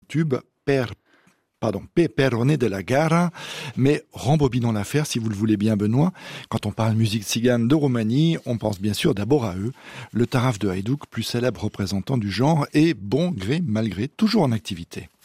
tube Peperone della Gara, mais rembobinons l'affaire si vous le voulez bien Benoît. Quand on parle musique tzigane de Roumanie, on pense bien sûr d'abord à eux. Le Taraf de Hajduk, plus célèbre représentant du genre, est bon gré mal gré toujours en activité.